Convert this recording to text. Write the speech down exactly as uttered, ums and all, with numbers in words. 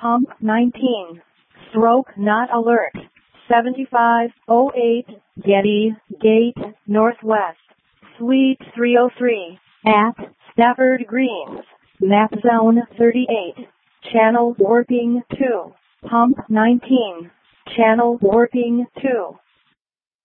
Pump nineteen. Stroke not alert. seventy-five oh eight. Getty, Gate, Northwest. Suite three oh three. At Stafford Greens. Map Zone thirty-eight. Channel warping two. Pump nineteen. Channel warping two.